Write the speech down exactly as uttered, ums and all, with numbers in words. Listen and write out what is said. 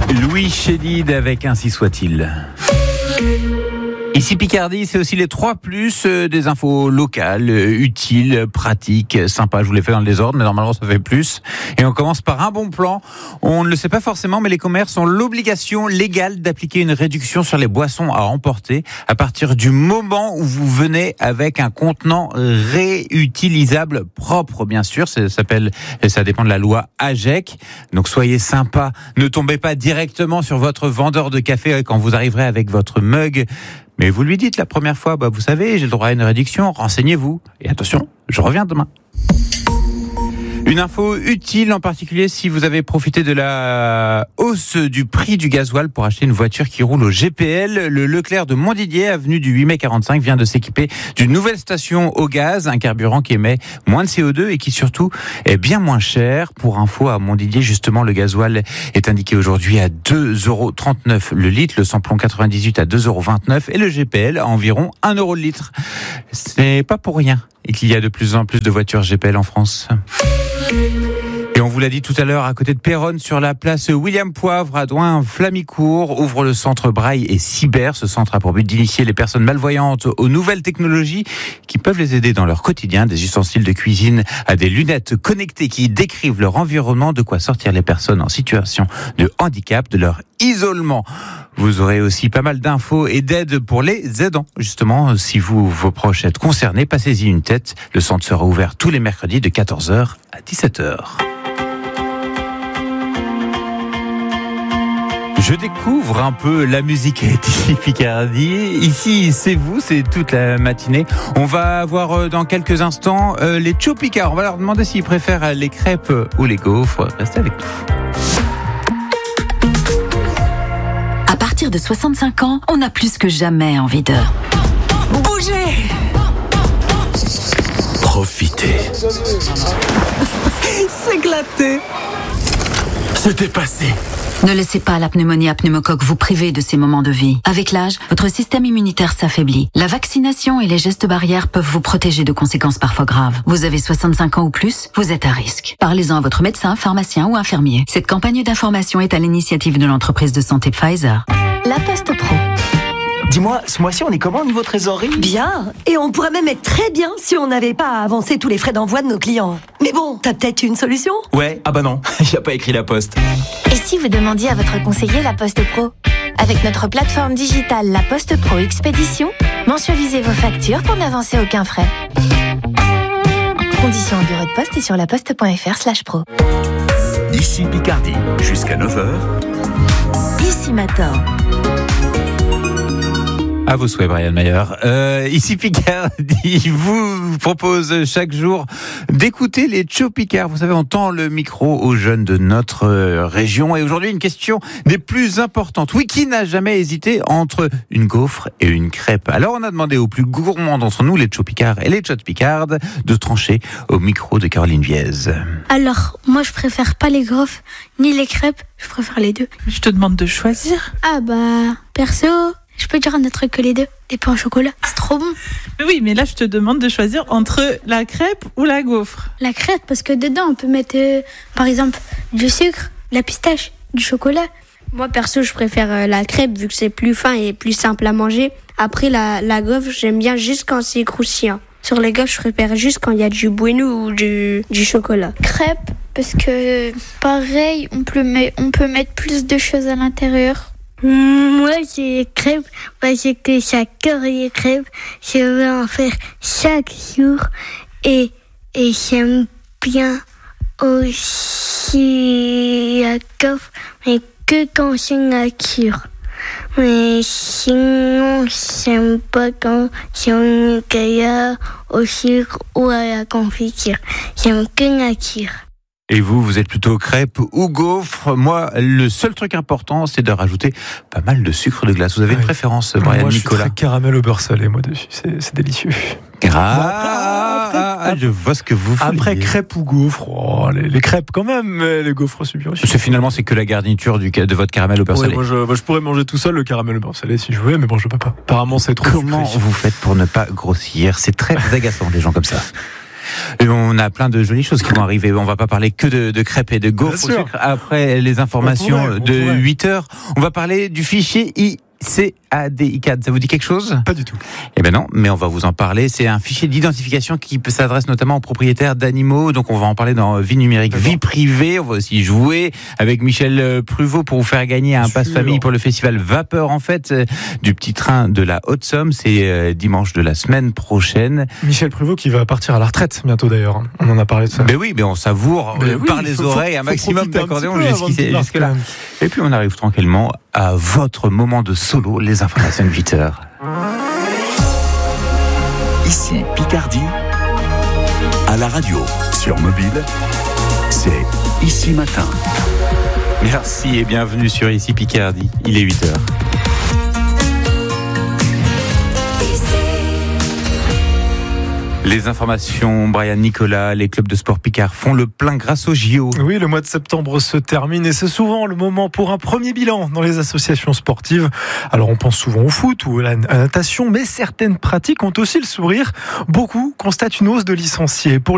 Louis Chédid avec Ainsi soit-il. Ici Picardie, c'est aussi les trois plus, euh, des infos locales, euh, utiles, pratiques, sympas. Je vous les fais dans le désordre, mais normalement ça fait plus. Et on commence par un bon plan. On ne le sait pas forcément, mais les commerces ont l'obligation légale d'appliquer une réduction sur les boissons à emporter à partir du moment où vous venez avec un contenant réutilisable propre, bien sûr. Ça s'appelle, ça dépend de la loi A G E C. Donc soyez sympa. Ne tombez pas directement sur votre vendeur de café quand vous arriverez avec votre mug. Mais vous lui dites la première fois, bah vous savez, j'ai le droit à une réduction, renseignez-vous. Et attention, je reviens demain. Une info utile, en particulier si vous avez profité de la hausse du prix du gasoil pour acheter une voiture qui roule au G P L. Le Leclerc de Montdidier, avenue du huit mai quarante-cinq, vient de s'équiper d'une nouvelle station au gaz, un carburant qui émet moins de C O deux et qui surtout est bien moins cher. Pour info, à Montdidier, justement, le gasoil est indiqué aujourd'hui à deux euros trente-neuf le litre, le samplon quatre-vingt-dix-huit à deux euros vingt-neuf et le G P L à environ un euro le litre. C'est pas pour rien et qu'il y a de plus en plus de voitures G P L en France. Et on vous l'a dit tout à l'heure, à côté de Péronne, sur la place William Poivre, à Douin-Flamicourt, ouvre le centre Braille et Cyber. Ce centre a pour but d'initier les personnes malvoyantes aux nouvelles technologies qui peuvent les aider dans leur quotidien, des ustensiles de cuisine à des lunettes connectées qui décrivent leur environnement, de quoi sortir les personnes en situation de handicap de leur isolement. Vous aurez aussi pas mal d'infos et d'aides pour les aidants. Justement, si vous, vos proches êtes concernés, passez-y une tête. Le centre sera ouvert tous les mercredis de quatorze heures à dix-sept heures. Je découvre un peu la musique d'ici Picardie. Ici, c'est vous, c'est toute la matinée. On va voir dans quelques instants euh, les Chopicards. On va leur demander s'ils préfèrent les crêpes ou les gaufres. Restez avec nous. À partir de soixante-cinq ans, on a plus que jamais envie de bouger, profiter, s'éclater, se dépasser. Ne laissez pas la pneumonie à pneumocoque vous priver de ces moments de vie. Avec l'âge, votre système immunitaire s'affaiblit. La vaccination et les gestes barrières peuvent vous protéger de conséquences parfois graves. Vous avez soixante-cinq ans ou plus, vous êtes à risque. Parlez-en à votre médecin, pharmacien ou infirmier. Cette campagne d'information est à l'initiative de l'entreprise de santé Pfizer. La Poste Pro. Dis-moi, ce mois-ci, on est comment au niveau trésorerie ? Bien. Et on pourrait même être très bien si on n'avait pas à avancer tous les frais d'envoi de nos clients. Mais bon, t'as peut-être une solution ? Ouais, ah bah non, il a pas écrit la poste. Et si vous demandiez à votre conseiller La Poste Pro ? Avec notre plateforme digitale La Poste Pro Expédition, mensualisez vos factures pour n'avancer aucun frais. Conditions en bureau de poste et sur laposte.fr slash pro. Ici Picardie, jusqu'à neuf heures. Ici Matin. À vos souhaits, Brian Mayer. Euh, ici Picardie vous propose chaque jour d'écouter les Chopicards. Vous savez, on tend le micro aux jeunes de notre région. Et aujourd'hui, une question des plus importantes. Oui, qui n'a jamais hésité entre une gaufre et une crêpe ? Alors, on a demandé aux plus gourmands d'entre nous, les Chopicards et les Chopicardes, de trancher au micro de Caroline Viez. Alors, moi, je préfère pas les gaufres ni les crêpes. Je préfère les deux. Je te demande de choisir. Ah bah, perso... Je peux dire un autre truc que les deux, des pains au chocolat, c'est trop bon. Oui, mais là je te demande de choisir entre la crêpe ou la gaufre. La crêpe, parce que dedans on peut mettre euh, par exemple du sucre, de la pistache, du chocolat. Moi perso je préfère euh, la crêpe vu que c'est plus fin et plus simple à manger. Après la, la gaufre j'aime bien juste quand c'est croustillant. Sur les gaufres je préfère juste quand il y a du bueno ou du, du chocolat. Crêpe, parce que pareil on peut, met, on peut mettre plus de choses à l'intérieur. Moi, j'ai crêpes parce que j'adore les crêpes. Je veux en faire chaque jour. Et, et j'aime bien aussi la gaufre, mais que quand c'est nature. Mais sinon, j'aime pas quand c'est au Nutella, au sucre ou à la confiture. J'aime que nature. Et vous, vous êtes plutôt crêpe ou gaufre ? Moi, le seul truc important, c'est de rajouter pas mal de sucre de glace. Vous avez une ouais. préférence, Brian Moi, Nicolas ? Je suis très caramel au beurre salé, moi, dessus. C'est, c'est délicieux. Ah, ah, ah, je vois ce que vous faites. Après, crêpe ou gaufre, oh, les, les crêpes quand même, mais les gaufres aussi bien. Parce que finalement, c'est que la garniture du, de votre caramel au beurre ouais, salé. Moi je, moi, je pourrais manger tout seul le caramel au beurre salé si je voulais, mais bon, je peux pas. Apparemment, c'est trop Comment sucré. Vous faites pour ne pas grossir ? C'est très agaçant, les gens comme ça. Et on a plein de jolies choses qui vont arriver. On va pas parler que de, de crêpes et de gaufres au sucre. Après les informations on pourrait, on de pourrait. huit heures, on va parler du fichier I C A D I C A D. Ça vous dit quelque chose ? Pas du tout. Eh ben non, mais on va vous en parler. C'est un fichier d'identification qui s'adresse notamment aux propriétaires d'animaux. Donc on va en parler dans Vie numérique, Vie privée. On va aussi jouer avec Michel Pruvot pour vous faire gagner un passe famille pour le festival Vapeur en fait du petit train de la Haute-Somme. C'est dimanche de la semaine prochaine. Michel Pruvot qui va partir à la retraite bientôt d'ailleurs. On en a parlé de ça. Ben oui, mais on savoure Ben oui, par les faut, oreilles faut, un faut maximum d'accordéon jusqu'à là. Et puis on arrive tranquillement à votre moment de solo, les informations de huit heures. Ici Picardie, à la radio, sur mobile, c'est Ici Matin. Merci et bienvenue sur Ici Picardie. Il est huit heures. Les informations, Brian Nicolas, les clubs de sport Picard font le plein grâce au J O. Oui, le mois de septembre se termine et c'est souvent le moment pour un premier bilan dans les associations sportives. Alors on pense souvent au foot ou à la natation, mais certaines pratiques ont aussi le sourire. Beaucoup constatent une hausse de licenciés. Pour